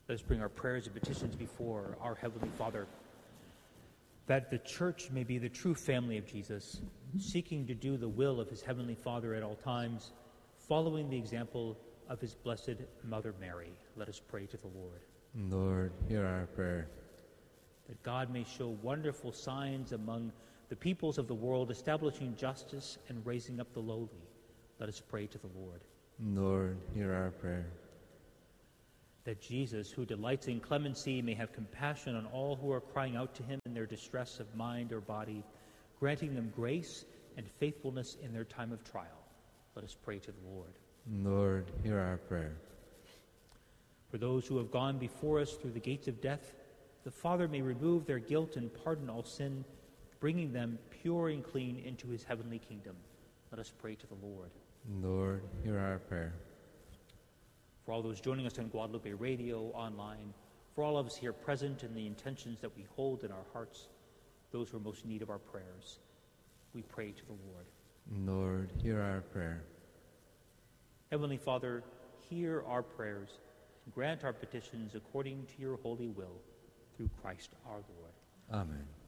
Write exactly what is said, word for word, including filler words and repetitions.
Let us bring our prayers and petitions before our Heavenly Father, that the Church may be the true family of Jesus, seeking to do the will of his Heavenly Father at all times, following the example of his blessed Mother Mary. Let us pray to the Lord. Lord, hear our prayer. That God may show wonderful signs among the peoples of the world, establishing justice and raising up the lowly. Let us pray to the Lord. Lord, hear our prayer. That Jesus, who delights in clemency, may have compassion on all who are crying out to him in their distress of mind or body, granting them grace and faithfulness in their time of trial. Let us pray to the Lord. Lord, hear our prayer. For those who have gone before us through the gates of death, the Father may remove their guilt and pardon all sin, bringing them pure and clean into his heavenly kingdom. Let us pray to the Lord. Lord, hear our prayer. For all those joining us on Guadalupe Radio, online, for all of us here present and the intentions that we hold in our hearts, those who are most in need of our prayers, we pray to the Lord. Lord, hear our prayer. Heavenly Father, hear our prayers and grant our petitions according to your holy will, through Christ our Lord. Amen.